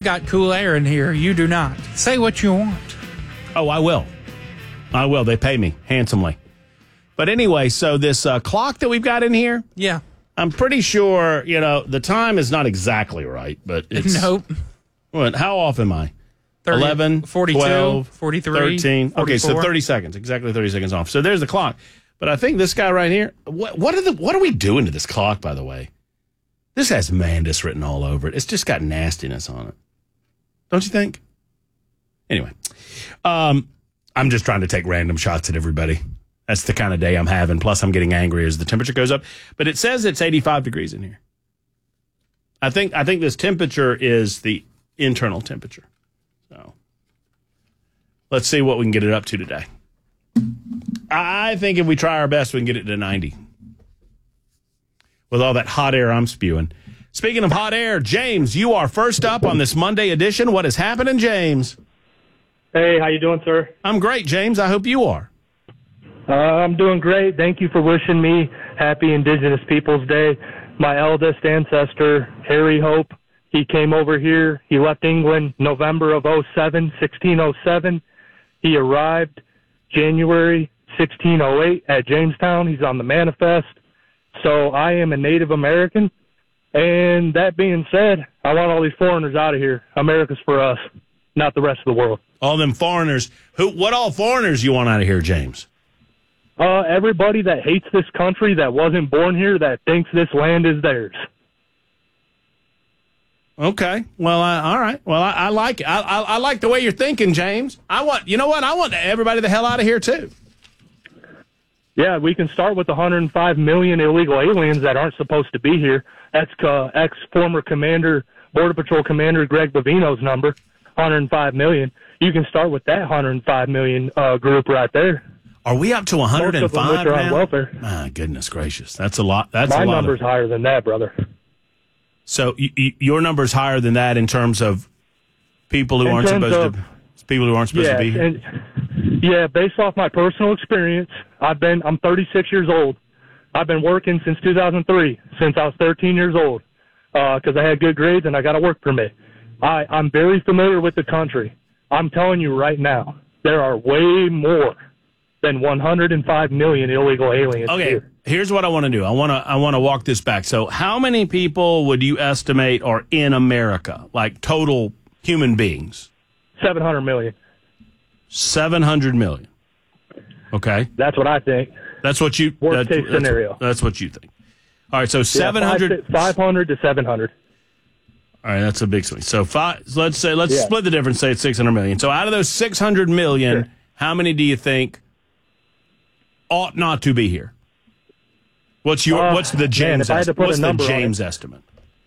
got cool air in here. You do not. Say what you want. Oh, I will. They pay me handsomely. But anyway, so this clock that we've got in here, Yeah. I'm pretty sure, the time is not exactly right, but it's... Nope. What, how off am I? 30, 11, 42, 12, 43, 13. 44. Okay, so 30 seconds, exactly 30 seconds off. So there's the clock. But I think this guy right here, what are we doing to this clock, by the way? This has Mandus written all over it. It's just got nastiness on it. Don't you think? Anyway, I'm just trying to take random shots at everybody. That's the kind of day I'm having. Plus, I'm getting angry as the temperature goes up. But it says it's 85 degrees in here. I think this temperature is the internal temperature. So let's see what we can get it up to today. I think if we try our best, we can get it to 90. With all that hot air I'm spewing. Speaking of hot air, James, you are first up on this Monday edition. What is happening, James? Hey, how you doing, sir? I'm great, James. I hope you are. I'm doing great. Thank you for wishing me happy Indigenous Peoples Day. My eldest ancestor, Harry Hope, he came over here. He left England November of 1607. He arrived January 1608 at Jamestown. He's on the manifest. So I am a Native American. And that being said, I want all these foreigners out of here. America's for us, not the rest of the world. All them foreigners. What all foreigners you want out of here, James? Everybody that hates this country, that wasn't born here, that thinks this land is theirs. Okay. Well, all right. Well, I like it. I like the way you're thinking, James. I want everybody the hell out of here, too. Yeah, we can start with the 105 million illegal aliens that aren't supposed to be here. That's ex-former commander, Border Patrol Commander Greg Bovino's number, 105 million. You can start with that 105 million group right there. Are we up to 105 Most of them which are on welfare. My goodness gracious. That's a lot. That's My a lot. My number's higher than that, brother. So your number's higher than that in terms of people who aren't supposed to be here? Yeah, based off my personal experience, I'm 36 years old. I've been working since 2003, since I was 13 years old, because I had good grades and I got a work permit. I'm very familiar with the country. I'm telling you right now, there are way more than 105 million illegal aliens here. Here's what I want to do. I want to walk this back. So how many people would you estimate are in America, like total human beings? 700 million. 700 million. Okay. That's what I think. That's what you... Worst case scenario. That's what you think. All right, so 700... 500 to 700. All right, that's a big swing. So let's split the difference, say it's 600 million. So out of those 600 million, sure, how many do you think ought not to be here? What's the James estimate?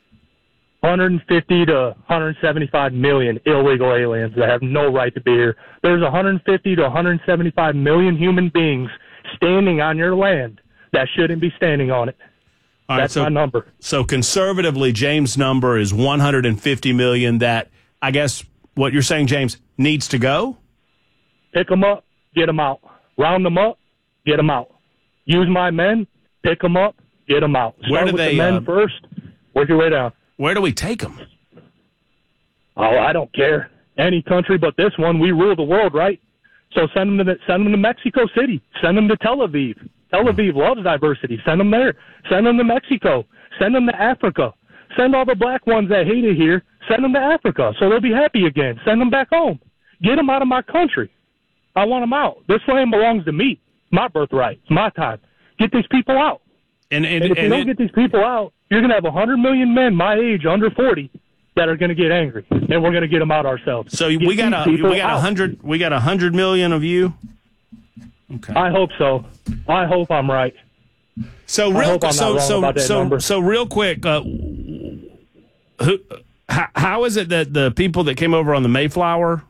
150 to 175 million illegal aliens that have no right to be here. There's 150 to 175 million human beings standing on your land that shouldn't be standing on it. All right, That's my number. So conservatively, James' number is 150 million that, I guess, what you're saying, James, needs to go? Pick them up, get them out. Round them up, get them out. Use my men, pick them up, get them out. Start with the men first, work your way down. Where do we take them? Oh, I don't care. Any country but this one. We rule the world, right? So send them to Mexico City. Send them to Tel Aviv. Tel Aviv loves diversity. Send them there. Send them to Mexico. Send them to Africa. Send all the black ones that hate it here. Send them to Africa so they'll be happy again. Send them back home. Get them out of my country. I want them out. This land belongs to me. My birthright. It's my time. Get these people out. And if you don't get these people out, you're going to have 100 million men my age, under 40, that are going to get angry, and we're going to get them out ourselves. So we got 100 million of you. Okay. I hope so. I hope I'm right. So real quick, how is it that the people that came over on the Mayflower,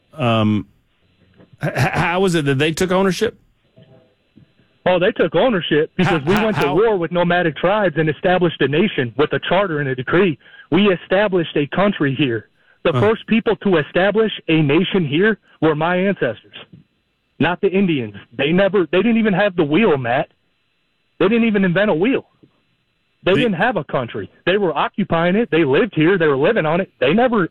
how is it that they took ownership? Oh, they took ownership because we went to war with nomadic tribes and established a nation with a charter and a decree. We established a country here. The first people to establish a nation here were my ancestors, not the Indians. They didn't even have the wheel, Matt. They didn't even invent a wheel. They didn't have a country. They were occupying it. They lived here. They were living on it. They never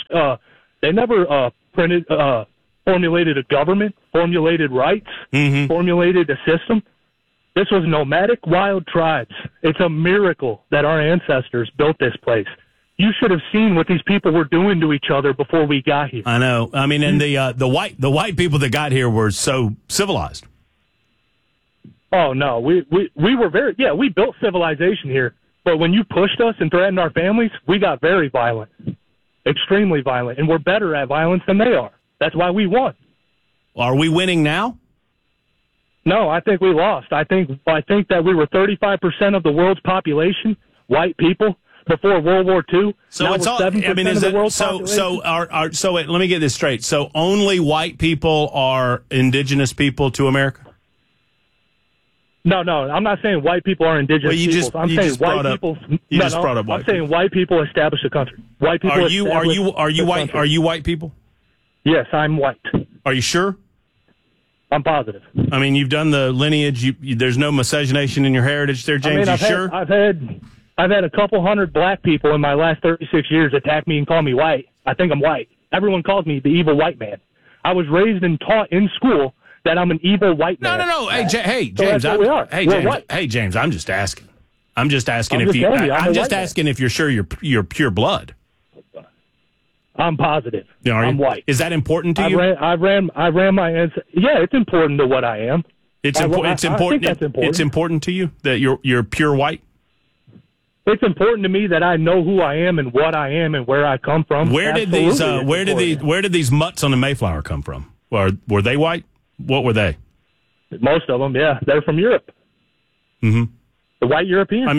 formulated a government, formulated rights, formulated a system. This was nomadic wild tribes. It's a miracle that our ancestors built this place. You should have seen what these people were doing to each other before we got here. I know. I mean, and the white people that got here were so civilized. Oh no, we were we built civilization here. But when you pushed us and threatened our families, we got very violent, extremely violent, and we're better at violence than they are. That's why we won. Are we winning now? No, I think we lost. I think that we were 35% of the world's population, white people, before World War II. So now it's we're all. 7% I mean, is of the it world's so? population. So wait, let me get this straight. So only white people are indigenous people to America? No, I'm not saying white people are indigenous people. I'm saying white people. I'm saying white people establish a country. White people. Are you white? Are you white people? Yes, I'm white. Are you sure? I'm positive. I mean, you've done the lineage. There's no miscegenation in your heritage there, James. Sure? I've had a couple hundred black people in my last 36 years attack me and call me white. I think I'm white. Everyone calls me the evil white man. I was raised and taught in school that I'm an evil white man. No. Hey, James. So that's what we are. We're white. Hey, James. I'm just asking. I'm just asking if you're sure you're pure blood. I'm positive. I'm white. Is that important to you? I ran my ancestors. Yeah, it's important to what I am. It's important. It's important to you that you're pure white. It's important to me that I know who I am and what I am and where I come from. Where did these mutts on the Mayflower come from? Were they white? What were they? Most of them, yeah, they're from Europe. Mm-hmm. The white Europeans.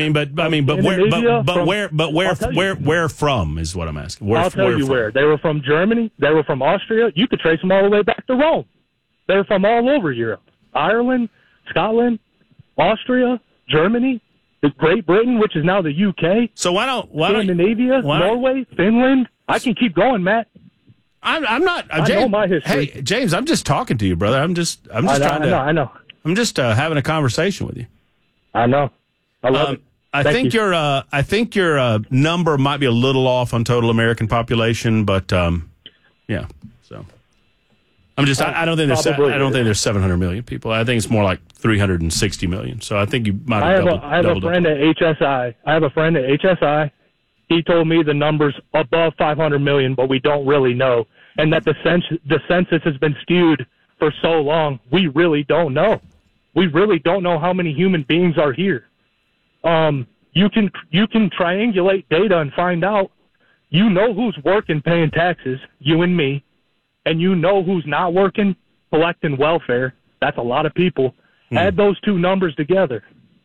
Where from is what I'm asking. I'll tell you where. They were from Germany. They were from Austria. You could trace them all the way back to Rome. They were from all over Europe. Ireland, Scotland, Austria, Germany, Great Britain, which is now the UK. So Scandinavia, Norway, Finland. I can keep going, Matt. I'm not. I know my history. Hey, James, I'm just talking to you, brother. I know. I'm just having a conversation with you. I know. I love it. I think your number might be a little off on total American population, but yeah. So I'm just. I don't think there's 700 million people. I think it's more like 360 million. So I think you might have doubled. I have a friend at HSI. He told me the number's above 500 million, but we don't really know, and that the census has been skewed for so long. We really don't know. We really don't know how many human beings are here. You can triangulate data and find out. You know who's working, paying taxes, you and me, and you know who's not working, collecting welfare. That's a lot of people. Add those two numbers together.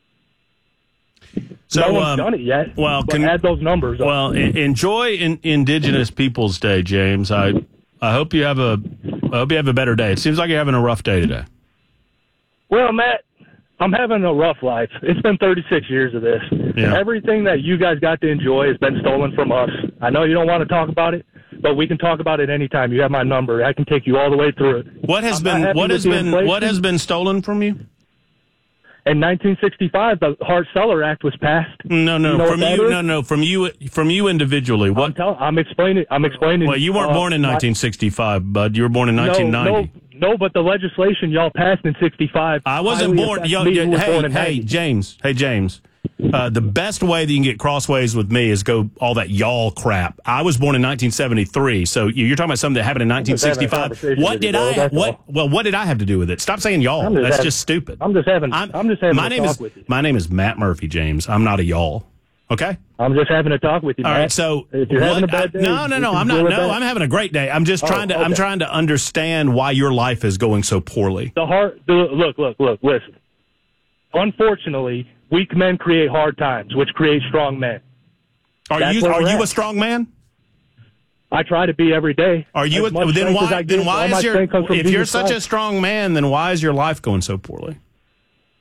So, no one's done it yet. Well, add those numbers up. Well, enjoy Indigenous Peoples Day, James. I hope you have a better day. It seems like you're having a rough day today. Well, Matt, I'm having a rough life. It's been 36 years of this. Yeah. Everything that you guys got to enjoy has been stolen from us. I know you don't want to talk about it, but we can talk about it anytime. You have my number. I can take you all the way through it. What has been stolen from you? In 1965, the Hart-Celler Act was passed. From you individually. What? I'm explaining. Well, you weren't born in 1965, bud. You were born in 1990. No, but the legislation y'all passed in 65. I wasn't born. Hey, James. The best way that you can get crossways with me is go all that y'all crap. I was born in 1973, so you're talking about something that happened in 1965. What did I have to do with it? Stop saying y'all. That's just stupid. I'm just having a talk with you. My name is Matt Murphy, James. I'm not a y'all. Okay? I'm just having a talk with you, Matt. All right, so if you're having a bad day, I'm not. No, I'm having a great day. I'm just trying to understand why your life is going so poorly. Look, listen. Unfortunately, weak men create hard times, which create strong men. Are you a strong man? I try to be every day. Are you? If you're such a strong man, then why is your life going so poorly?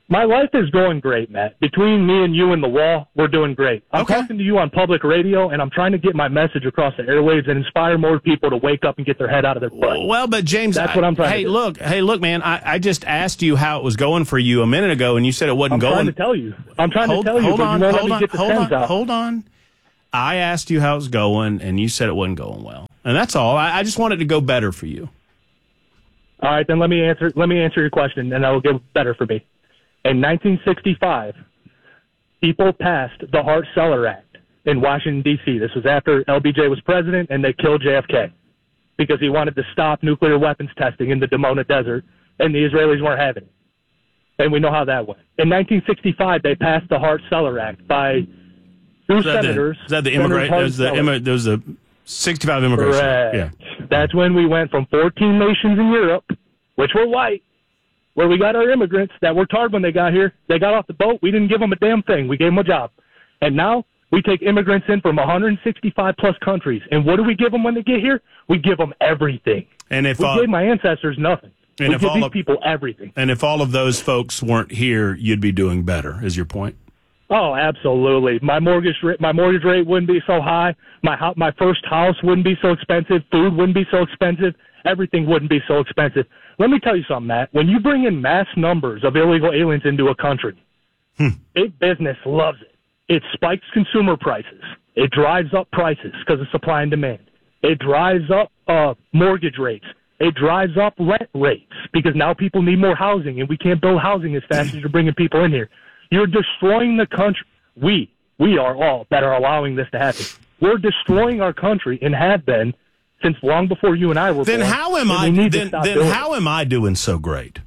My life is going great, Matt. Between me and you and the wall, we're doing great. I'm talking to you on public radio, and I'm trying to get my message across the airwaves and inspire more people to wake up and get their head out of their butt. Well, but James, that's what I'm trying to do. Hey, look, man. I just asked you how it was going for you a minute ago, and you said it wasn't going. I'm trying to tell you, but you won't let me get the sends out. Hold on. I asked you how it was going, and you said it wasn't going well, and that's all. I just wanted to go better for you. All right, then let me answer your question, and that will get better for me. In 1965, people passed the Hart-Celler Act in Washington, D.C. This was after LBJ was president, and they killed JFK because he wanted to stop nuclear weapons testing in the Dimona Desert, and the Israelis weren't having it. And we know how that went. In 1965, they passed the Hart-Celler Act by two senators. Is that the immigrant? There was a 65 immigration. Correct. Yeah. That's when we went from 14 nations in Europe, which were white, where we got our immigrants that worked hard when they got here. They got off the boat. We didn't give them a damn thing. We gave them a job. And now we take immigrants in from 165-plus countries. And what do we give them when they get here? We give them everything. And we gave my ancestors nothing. We give these people everything. And if all of those folks weren't here, you'd be doing better, is your point? Oh, absolutely. My mortgage rate wouldn't be so high. My first house wouldn't be so expensive. Food wouldn't be so expensive. Everything wouldn't be so expensive. Let me tell you something, Matt. When you bring in mass numbers of illegal aliens into a country, big business loves it. It spikes consumer prices. It drives up prices because of supply and demand. It drives up mortgage rates. It drives up rent rates because now people need more housing, and we can't build housing as fast as you're bringing people in here. You're destroying the country. We are all that are allowing this to happen. We're destroying our country and have been since long before you and I were born. Then how am I doing so great?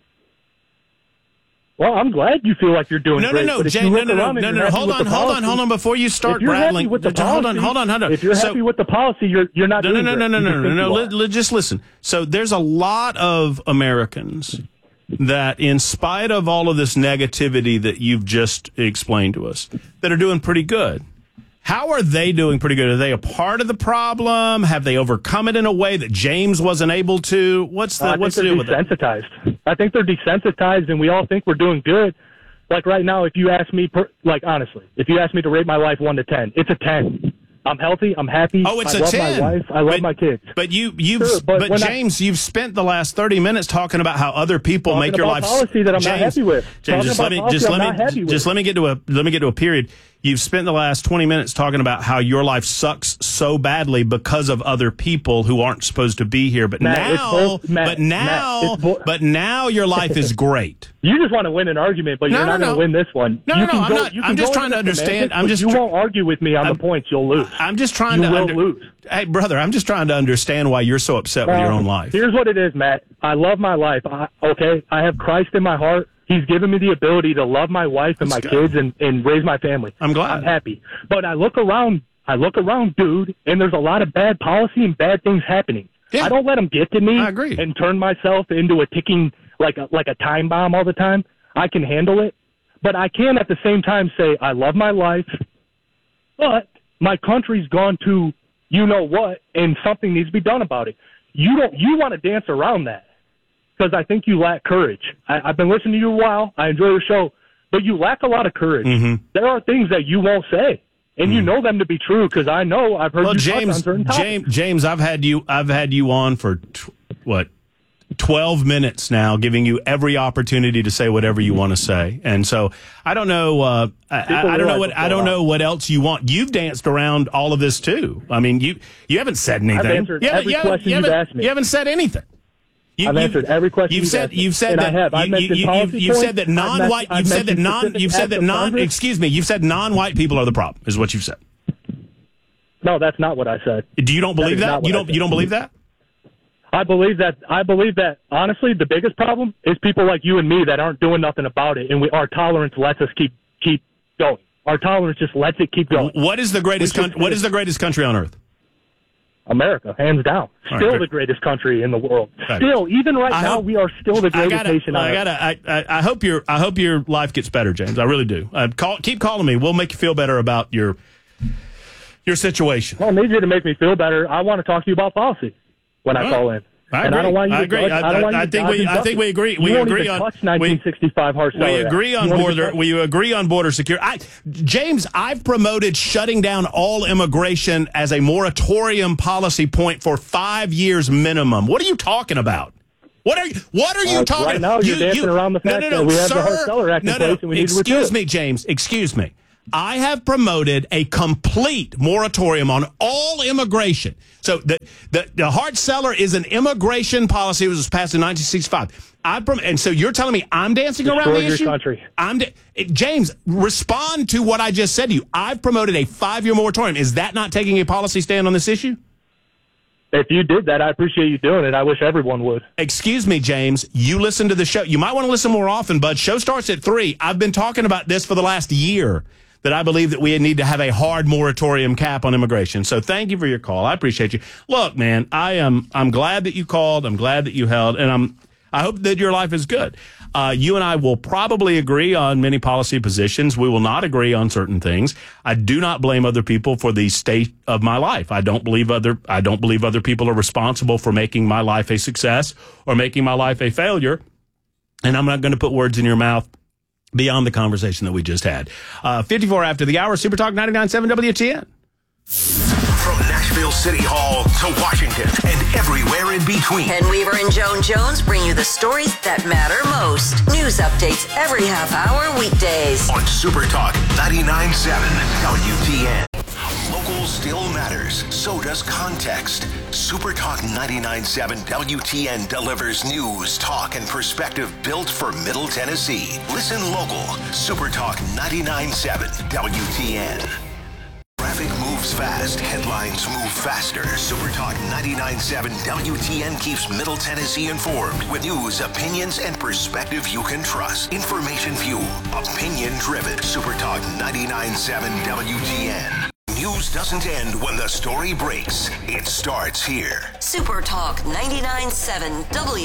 Well, I'm glad you feel like you're doing great. No, Jay, no. Hold on. Before you start rattling, hold on. If you're happy with the policy, you're not doing great. No. Just listen. So there's a lot of Americans that, in spite of all of this negativity that you've just explained to us, that are doing pretty good. How are they doing pretty good? Are they a part of the problem? Have they overcome it in a way that James wasn't able to? What's the deal with that? I think they're desensitized, and we all think we're doing good. Like right now, if you ask me, honestly, if you ask me to rate my life 1 to 10, it's a 10. I'm healthy. I'm happy. Oh, it's a 10. I love my wife. I love my kids. But James, you've spent the last 30 minutes talking about how other people make your life. Policy that I'm not happy with. James, let me get to a period. You've spent the last 20 minutes talking about how your life sucks so badly because of other people who aren't supposed to be here. But now your life is great. You just want to win an argument, but you're not going to win this one. I'm just trying to understand. You won't argue with me on the points. You'll lose. I'm just trying to lose. Hey, brother, I'm just trying to understand why you're so upset with your own life. Here's what it is, Matt. I love my life. I have Christ in my heart. He's given me the ability to love my wife and my kids and raise my family. I'm glad. I'm happy. But I look around, dude, and there's a lot of bad policy and bad things happening. Yeah. I don't let them get to me and turn myself into a ticking, like a time bomb all the time. I can handle it. But I can at the same time say I love my life, but my country's gone to you know what, and something needs to be done about it. You want to dance around that. Because I think you lack courage. I've been listening to you a while. I enjoy your show. But you lack a lot of courage. Mm-hmm. There are things that you won't say. And you know them to be true because I know I've heard you talk on certain topics. James, I've had you on for, 12 minutes now, giving you every opportunity to say whatever you want to say. And so I don't know I don't know what else you want. You've danced around all of this too. I mean, you haven't said anything. I've answered every question you've asked me. You haven't said anything. I've answered every question you've said that non-white people are the problem, is what you've said. No, that's not what I said. You don't believe that? You don't believe that? I believe that honestly the biggest problem is people like you and me that aren't doing nothing about it, and our tolerance lets us keep going. Our tolerance just lets it keep going. What is the greatest country on earth? America, hands down. Still the greatest country in the world. Still, even right now, we are still the greatest nation on earth. I hope your life gets better, James. I really do. Keep calling me. We'll make you feel better about your situation. I don't need you to make me feel better. I want to talk to you about policy when I call in. I And agree. I don't want you to agree. dodge- I don't want you I to think dodge we. and I duck think it. we agree. You We won't agree even on. touch 1965 Hart-Celler We Act. agree on You won't even border. touch- We agree on border security. James, I've promoted shutting down all immigration as a moratorium policy point for 5 years minimum. What are you talking about? What are you talking right now, about? you're dancing around the fact that we have the Hart-Celler Act in place and we need to repeal Excuse it. me, James. Excuse me. I have promoted a complete moratorium on all immigration. So the Hart-Celler is an immigration policy. It was passed in 1965. And so you're telling me I'm dancing around the Destroy issue? your country. James, respond to what I just said to you. I've promoted a 5-year moratorium. Is that not taking a policy stand on this issue? If you did that, I appreciate you doing it. I wish everyone would. Excuse me, James. You listen to the show. You might want to listen more often, bud. Show starts at 3. I've been talking about this for the last year, that I believe that we need to have a hard moratorium cap on immigration. So thank you for your call. I appreciate you. Look, man, I'm glad that you called. I'm glad that you held, and I hope that your life is good. You and I will probably agree on many policy positions. We will not agree on certain things. I do not blame other people for the state of my life. I don't believe other people are responsible for making my life a success or making my life a failure. And I'm not going to put words in your mouth beyond the conversation that we just had. 54 after the hour, Super Talk 99.7 WTN. From Nashville City Hall to Washington and everywhere in between. Ken Weaver and Joan Jones bring you the stories that matter most. News updates every half hour weekdays. On Super Talk 99.7 WTN. Local still matters. So does context. Super Talk 99.7 WTN delivers news, talk, and perspective built for Middle Tennessee. Listen local. Super Talk 99.7 WTN. Traffic moves fast. Headlines move faster. Super Talk 99.7 WTN keeps Middle Tennessee informed with news, opinions, and perspective you can trust. Information fuel. Opinion driven. Super Talk 99.7 WTN. News doesn't end when the story breaks. It starts here. Super Talk 99.7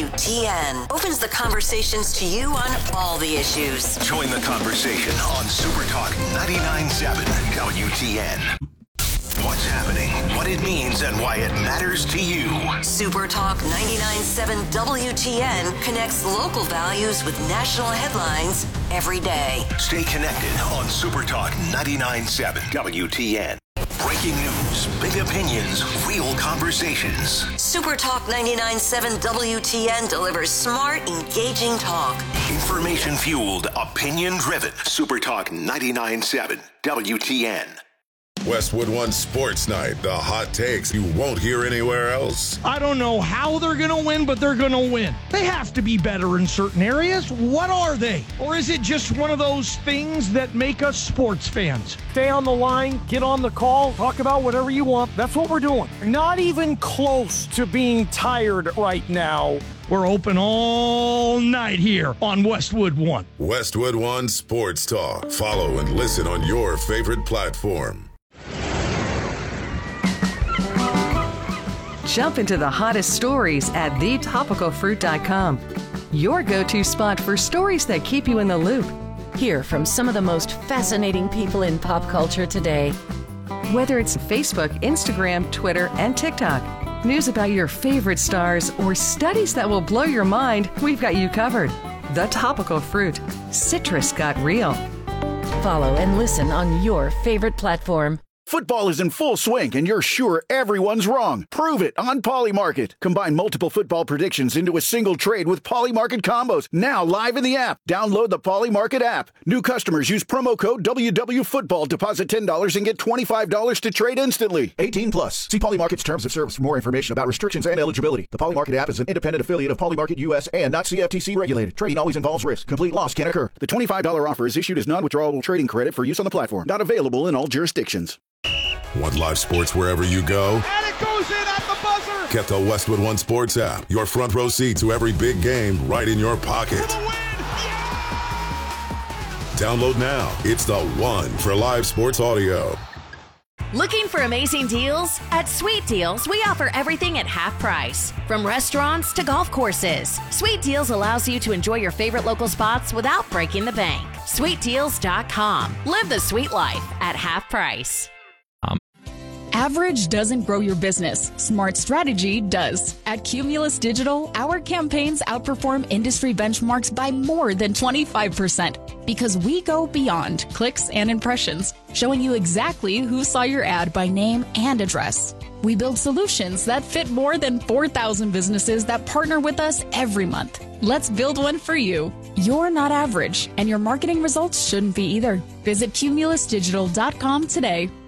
WTN opens the conversations to you on all the issues. Join the conversation on Super Talk 99.7 WTN. What's happening, what it means, and why it matters to you. Super Talk 99.7 WTN connects local values with national headlines every day. Stay connected on Super Talk 99.7 WTN. Breaking news, big opinions, real conversations. Super Talk 99.7 WTN delivers smart, engaging talk. Information fueled, opinion driven. Super Talk 99.7 WTN. Westwood One Sports Night, the hot takes you won't hear anywhere else. I don't know how they're going to win, but they're going to win. They have to be better in certain areas. What are they? Or is it just one of those things that make us sports fans? Stay on the line, get on the call, talk about whatever you want. That's what we're doing. Not even close to being tired right now. We're open all night here on Westwood One. Westwood One Sports Talk. Follow and listen on your favorite platform. Jump into the hottest stories at thetopicalfruit.com. Your go-to spot for stories that keep you in the loop. Hear from some of the most fascinating people in pop culture today. Whether it's Facebook, Instagram, Twitter, and TikTok, news about your favorite stars, or studies that will blow your mind, we've got you covered. The Topical Fruit. Citrus got real. Follow and listen on your favorite platform. Football is in full swing, and you're sure everyone's wrong. Prove it on Polymarket. Combine multiple football predictions into a single trade with Polymarket combos. Now live in the app. Download the Polymarket app. New customers use promo code WWFootball. Deposit $10 and get $25 to trade instantly. 18 plus. See Polymarket's terms of service for more information about restrictions and eligibility. The Polymarket app is an independent affiliate of Polymarket US and not CFTC regulated. Trading always involves risk. Complete loss can occur. The $25 offer is issued as non-withdrawable trading credit for use on the platform. Not available in all jurisdictions. Want live sports wherever you go? And it goes in at the buzzer. Get the Westwood One Sports app. Your front row seat to every big game right in your pocket. Download now. It's the one for live sports audio. Looking for amazing deals? At Sweet Deals, we offer everything at half price. From restaurants to golf courses, Sweet Deals allows you to enjoy your favorite local spots without breaking the bank. SweetDeals.com. Live the sweet life at half price. Average doesn't grow your business. Smart strategy does. At Cumulus Digital, our campaigns outperform industry benchmarks by more than 25% because we go beyond clicks and impressions, showing you exactly who saw your ad by name and address. We build solutions that fit more than 4,000 businesses that partner with us every month. Let's build one for you. You're not average, and your marketing results shouldn't be either. Visit cumulusdigital.com today.